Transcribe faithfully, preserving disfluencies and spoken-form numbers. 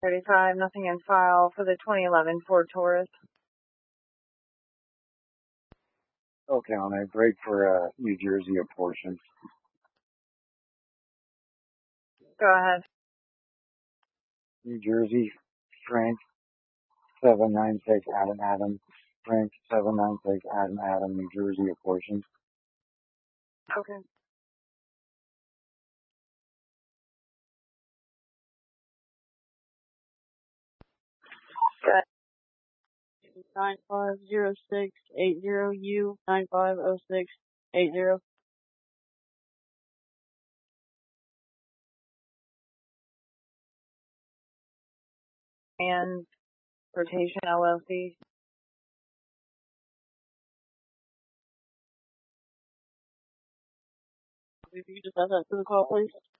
thirty-five, nothing in file for the twenty eleven Ford Taurus. Okay, on a break for uh, New Jersey a portion. Go ahead. New Jersey, Frank, seven nine six Adam Adam. Frank, seven nine six Adam Adam, New Jersey a portion. Okay. Good. nine five zero six eight zero U nine five zero six eight zero. And Rotation L L C. If you could just add that to the call, please.